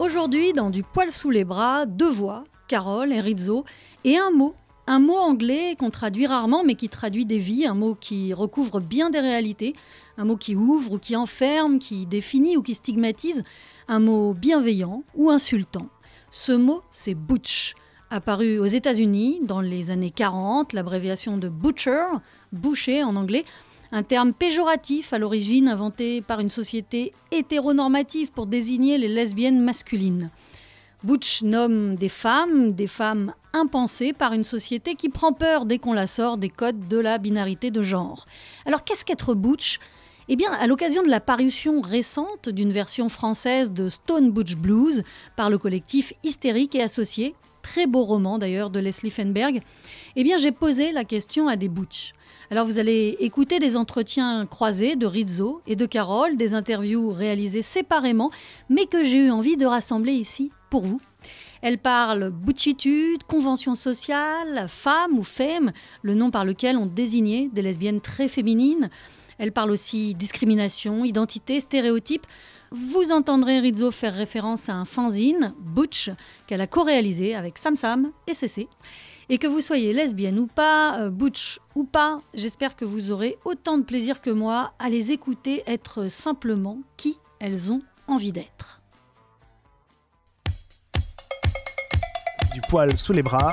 Aujourd'hui, dans Du poil sous les bras, deux voix, Carole et Rizzo, et un mot anglais qu'on traduit rarement, mais qui traduit des vies, un mot qui recouvre bien des réalités, un mot qui ouvre ou qui enferme, qui définit ou qui stigmatise, un mot bienveillant ou insultant. Ce mot, c'est butch. Apparu aux États-Unis dans les années 40, l'abréviation de butcher, boucher en anglais, un terme péjoratif à l'origine inventé par une société hétéronormative pour désigner les lesbiennes masculines. Butch nomme des femmes impensées par une société qui prend peur dès qu'on la sort des codes de la binarité de genre. Alors qu'est-ce qu'être butch ? Eh bien, à l'occasion de la parution récente d'une version française de Stone Butch Blues par le collectif Hystérique et Associés, très beau roman d'ailleurs de Leslie Fenberg, eh bien j'ai posé la question à des butch. Alors vous allez écouter des entretiens croisés de Rizzo et de Carole, des interviews réalisées séparément, mais que j'ai eu envie de rassembler ici pour vous. Elles parlent butchitude, convention sociale, femme ou femme, le nom par lequel on désignait des lesbiennes très féminines. Elles parlent aussi discrimination, identité, stéréotypes. Vous entendrez Rizzo faire référence à un fanzine, Butch, qu'elle a co-réalisé avec Sam Sam et CC. Et que vous soyez lesbienne ou pas, butch ou pas, j'espère que vous aurez autant de plaisir que moi à les écouter être simplement qui elles ont envie d'être. Du poil sous les bras.